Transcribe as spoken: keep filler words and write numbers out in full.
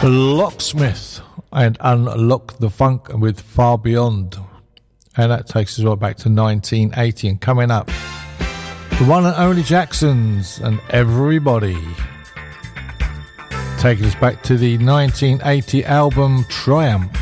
Locksmith and Unlock the Funk with Far Beyond. And that takes us right back to nineteen eighty. And coming up, the one and only Jacksons and Everybody. Taking us back to the nineteen eighty album Triumph.